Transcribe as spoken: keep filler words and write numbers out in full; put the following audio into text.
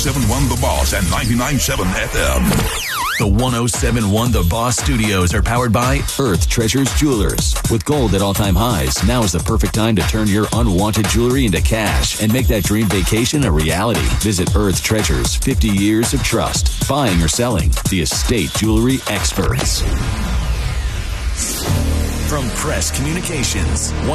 seven point one The Boss and ninety-nine point seven F M. The one oh seven point one The Boss Studios are powered by Earth Treasures Jewelers. With gold at all-time highs, now is the perfect time to turn your unwanted jewelry into cash and make that dream vacation a reality. Visit Earth Treasures, fifty years of trust. Buying or selling, the estate jewelry experts. From Press Communications,